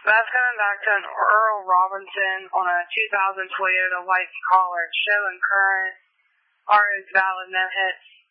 That's coming back to an Earl Robinson on a 2000 Toyota White Collar. Show and current are as valid, no hits.